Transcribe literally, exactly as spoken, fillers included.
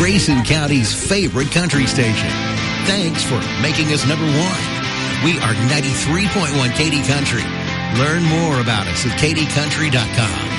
Grayson County's favorite country station. Thanks for making us number one. We are ninety-three point one Katy Country. Learn more about us at katy country dot com.